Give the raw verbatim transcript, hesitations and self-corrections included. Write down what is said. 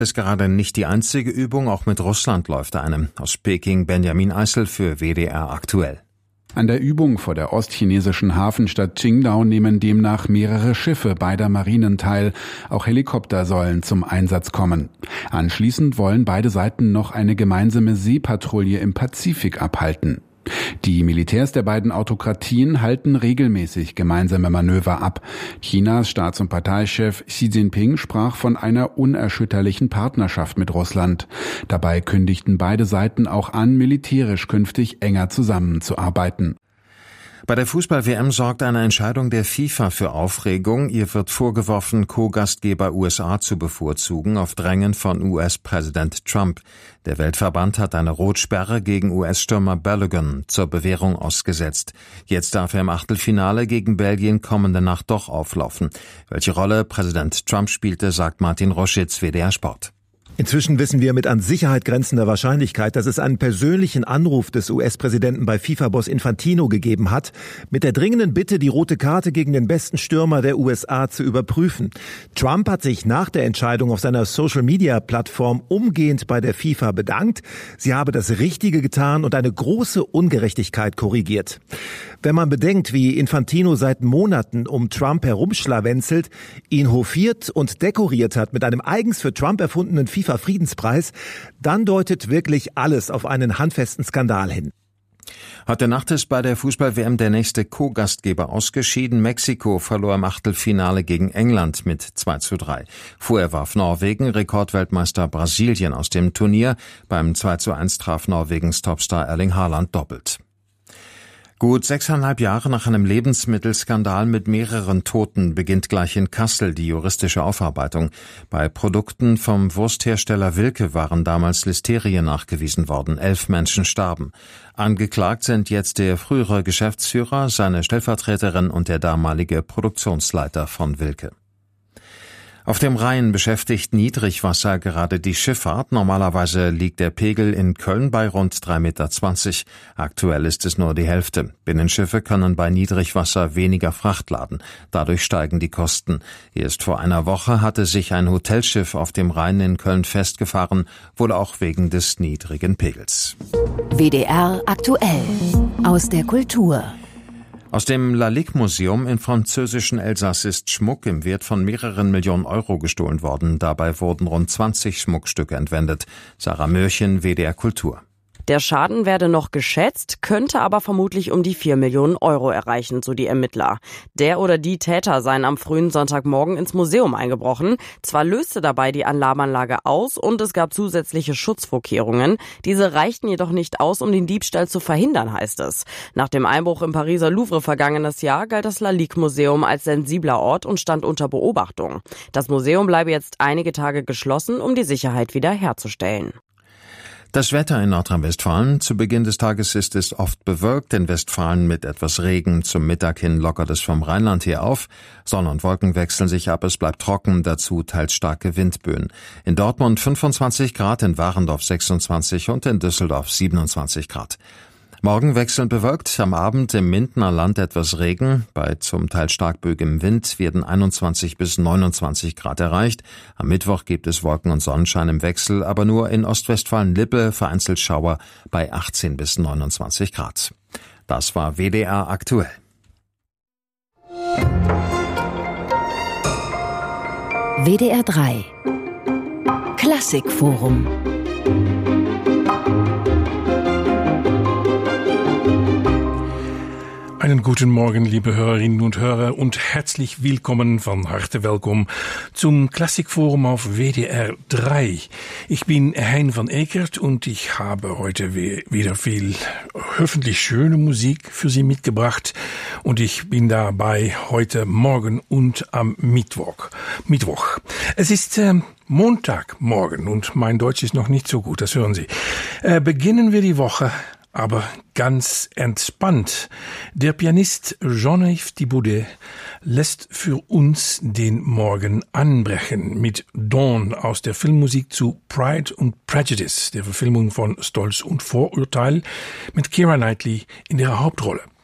ist gerade nicht die einzige Übung, auch mit Russland läuft eine. Aus Peking Benjamin Eisel für W D R aktuell. An der Übung vor der ostchinesischen Hafenstadt Qingdao nehmen demnach mehrere Schiffe beider Marinen teil. Auch Helikopter sollen zum Einsatz kommen. Anschließend wollen beide Seiten noch eine gemeinsame Seepatrouille im Pazifik abhalten. Die Militärs der beiden Autokratien halten regelmäßig gemeinsame Manöver ab. Chinas Staats- und Parteichef Xi Jinping sprach von einer unerschütterlichen Partnerschaft mit Russland. Dabei kündigten beide Seiten auch an, militärisch künftig enger zusammenzuarbeiten. Bei der Fußball-W M sorgt eine Entscheidung der FIFA für Aufregung. Ihr wird vorgeworfen, Co-Gastgeber U S A zu bevorzugen, auf Drängen von U S-Präsident Trump. Der Weltverband hat eine Rotsperre gegen U S-Stürmer Balogun zur Bewährung ausgesetzt. Jetzt darf er im Achtelfinale gegen Belgien kommende Nacht doch auflaufen. Welche Rolle Präsident Trump spielte, sagt Martin Roschitz, W D R Sport. Inzwischen wissen wir mit an Sicherheit grenzender Wahrscheinlichkeit, dass es einen persönlichen Anruf des U S-Präsidenten bei FIFA-Boss Infantino gegeben hat, mit der dringenden Bitte, die rote Karte gegen den besten Stürmer der U S A zu überprüfen. Trump hat sich nach der Entscheidung auf seiner Social-Media-Plattform umgehend bei der FIFA bedankt. Sie habe das Richtige getan und eine große Ungerechtigkeit korrigiert. Wenn man bedenkt, wie Infantino seit Monaten um Trump herumschlawenzelt, ihn hofiert und dekoriert hat mit einem eigens für Trump erfundenen FIFA-Friedenspreis, dann deutet wirklich alles auf einen handfesten Skandal hin. Heute Nacht ist bei der Fußball-W M der nächste Co-Gastgeber ausgeschieden. Mexiko verlor im Achtelfinale gegen England mit zwei zu drei. Vorher warf Norwegen Rekordweltmeister Brasilien aus dem Turnier. Beim zwei zu eins traf Norwegens Topstar Erling Haaland doppelt. Gut sechseinhalb Jahre nach einem Lebensmittelskandal mit mehreren Toten beginnt gleich in Kassel die juristische Aufarbeitung. Bei Produkten vom Wursthersteller Wilke waren damals Listerien nachgewiesen worden. Elf Menschen starben. Angeklagt sind jetzt der frühere Geschäftsführer, seine Stellvertreterin und der damalige Produktionsleiter von Wilke. Auf dem Rhein beschäftigt Niedrigwasser gerade die Schifffahrt. Normalerweise liegt der Pegel in Köln bei rund drei Meter zwanzig. Aktuell ist es nur die Hälfte. Binnenschiffe können bei Niedrigwasser weniger Fracht laden. Dadurch steigen die Kosten. Erst vor einer Woche hatte sich ein Hotelschiff auf dem Rhein in Köln festgefahren, wohl auch wegen des niedrigen Pegels. W D R aktuell aus der Kultur. Aus dem Lalique-Museum im französischen Elsass ist Schmuck im Wert von mehreren Millionen Euro gestohlen worden. Dabei wurden rund zwanzig Schmuckstücke entwendet. Sarah Mörchen, W D R Kultur. Der Schaden werde noch geschätzt, könnte aber vermutlich um die vier Millionen Euro erreichen, so die Ermittler. Der oder die Täter seien am frühen Sonntagmorgen ins Museum eingebrochen. Zwar löste dabei die Alarmanlage aus und es gab zusätzliche Schutzvorkehrungen. Diese reichten jedoch nicht aus, um den Diebstahl zu verhindern, heißt es. Nach dem Einbruch im Pariser Louvre vergangenes Jahr galt das Lalique-Museum als sensibler Ort und stand unter Beobachtung. Das Museum bleibe jetzt einige Tage geschlossen, um die Sicherheit wieder herzustellen. Das Wetter in Nordrhein-Westfalen. Zu Beginn des Tages ist es oft bewölkt. In Westfalen mit etwas Regen. Zum Mittag hin lockert es vom Rheinland her auf. Sonne und Wolken wechseln sich ab. Es bleibt trocken. Dazu teils starke Windböen. In Dortmund fünfundzwanzig Grad, in Warendorf sechsundzwanzig und in Düsseldorf siebenundzwanzig Grad. Morgen wechselnd bewölkt, am Abend im Mindener Land etwas Regen. Bei zum Teil stark böigem Wind werden einundzwanzig bis neunundzwanzig Grad erreicht. Am Mittwoch gibt es Wolken und Sonnenschein im Wechsel, aber nur in Ostwestfalen-Lippe vereinzelt Schauer bei achtzehn bis neunundzwanzig Grad. Das war W D R aktuell. W D R drei Klassikforum. Einen guten Morgen, liebe Hörerinnen und Hörer, und herzlich willkommen, von harte welkom zum Klassikforum auf W D R drei. Ich bin Hein van Ekert und ich habe heute wieder viel hoffentlich schöne Musik für Sie mitgebracht und ich bin dabei heute Morgen und am Mittwoch. Mittwoch. Es ist äh, Montagmorgen und mein Deutsch ist noch nicht so gut, das hören Sie. Äh, beginnen wir die Woche aber ganz entspannt. Der Pianist Jean-Yves Thibaudet lässt für uns den Morgen anbrechen mit Dawn aus der Filmmusik zu Pride and Prejudice, der Verfilmung von Stolz und Vorurteil, mit Keira Knightley in der Hauptrolle.